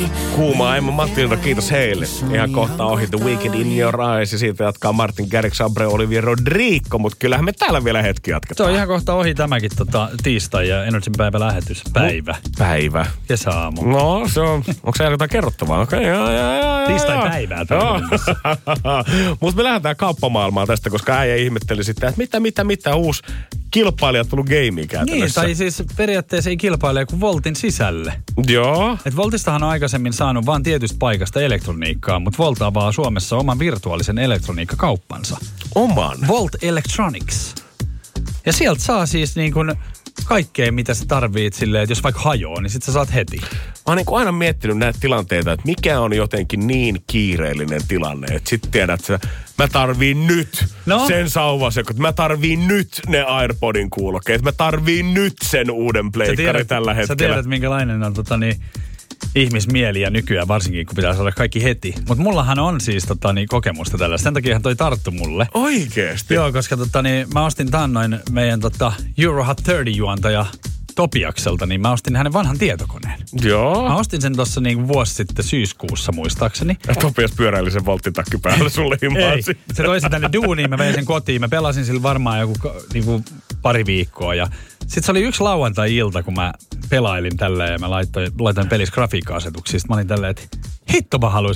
Kuuma Emma Mattilta, kiitos heille. Ihan kohta ohi The Weekend in Your Eyes ja siitä jatkaa Martin Garrix, Abreu, Olivier Rodrigo, mutta kyllähän me täällä vielä hetki jatketaan. Se on ihan kohta ohi tämäkin tiistai ja Energyn päivä lähetys. Päivä. Kesäaamu. No, se on. Onko se jotain kerrottavaa? Okei, Tiistai päivää. Mutta me lähdetään kauppamaailmaan tästä, koska äijä ihmetteli sitten, että mitä uusi kilpailija tullut gameen käytännössä. Niin, tai siis periaatteessa ei kilpaile kuin Voltin sisälle. Joo. Et Voltistahan on aikaisemmin saanut vain tietystä paikasta elektroniikkaa, mutta Volt avaa Suomessa oman virtuaalisen elektroniikkakauppansa. Oman? Volt Electronics. Ja sieltä saa siis niin kuin kaikkea, mitä sä tarvit silleen, että jos vaikka hajoaa, niin sit sä saat heti. Mä oon niin aina miettinyt näitä tilanteita, että mikä on jotenkin niin kiireellinen tilanne, että sit tiedät, että mä tarviin nyt sen sauvasekot, mä tarviin nyt ne AirPodin kuulokkeet, mä tarviin nyt sen uuden pleikkari tällä hetkellä. Sä tiedät, minkälainen on ihmismieli ja nykyään varsinkin, kun pitää saada kaikki heti. Mutta mullahan on siis kokemusta tällä. Sen takiahan toi tarttu mulle. Oikeesti? Joo, koska mä ostin taannoin meidän Euro Hot 30 juontaja Topiakselta, niin mä ostin hänen vanhan tietokoneen. Joo. Mä ostin sen tuossa vuosi sitten syyskuussa muistaakseni. Ja Topias pyöräili sen volttitakki päälle sulle himaan. Se toi sen tänne duuniin, mä vein sen kotiin. Mä pelasin sillä varmaan joku pari viikkoa ja sitten se oli yksi lauantai-ilta, kun mä pelailin tälleen ja mä laitoin pelissä grafiikka-asetuksista. Mä olin tälleen, että hitto mä haluaisin